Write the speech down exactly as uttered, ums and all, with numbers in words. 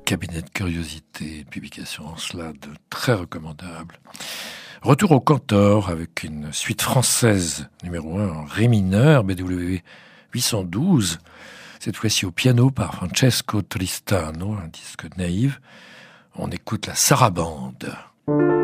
Cabinet de curiosité, publication en Slade, très recommandable. Retour au Cantor avec une suite française numéro un en ré mineur, B W huit cent douze, cette fois-ci au piano par Francesco Tristano, un disque naïf. On écoute la Sarabande.